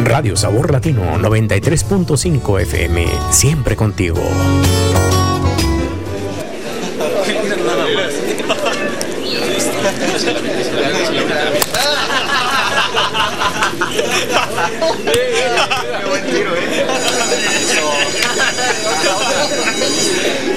Radio Sabor Latino 93.5 FM, siempre contigo. Qué buen tiro,